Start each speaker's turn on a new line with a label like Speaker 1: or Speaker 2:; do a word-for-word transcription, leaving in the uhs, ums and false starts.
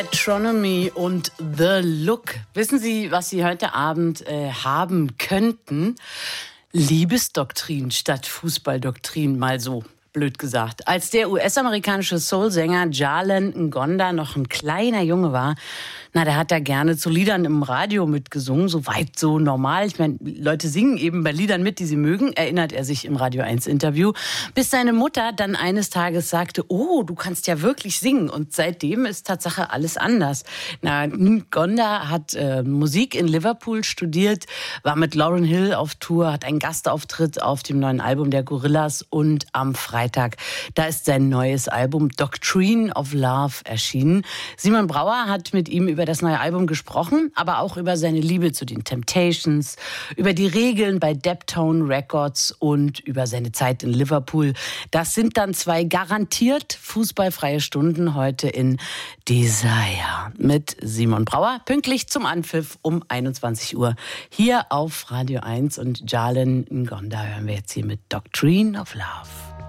Speaker 1: Metronomy und The Look. Wissen Sie, was Sie heute Abend äh, haben könnten? Liebesdoktrin statt Fußballdoktrin, mal so. Blöd gesagt. Als der U S-amerikanische Soul-Sänger Jalen Ngonda noch ein kleiner Junge war, na, der hat da gerne zu Liedern im Radio mitgesungen, so weit, so normal. Ich meine, Leute singen eben bei Liedern mit, die sie mögen, erinnert er sich im Radio eins Interview, bis seine Mutter dann eines Tages sagte, oh, du kannst ja wirklich singen. Und seitdem ist Tatsache alles anders. Na, Ngonda hat äh, Musik in Liverpool studiert, war mit Lauryn Hill auf Tour, hat einen Gastauftritt auf dem neuen Album der Gorillaz und am Freitag, da ist sein neues Album Doctrine of Love erschienen. Simon Brauer hat mit ihm über das neue Album gesprochen, aber auch über seine Liebe zu den Temptations, über die Regeln bei Deptone Records und über seine Zeit in Liverpool. Das sind dann zwei garantiert fußballfreie Stunden heute in Desire mit Simon Brauer, pünktlich zum Anpfiff um einundzwanzig Uhr hier auf Radio eins. Und Jalen Ngonda hören wir jetzt hier mit Doctrine of Love.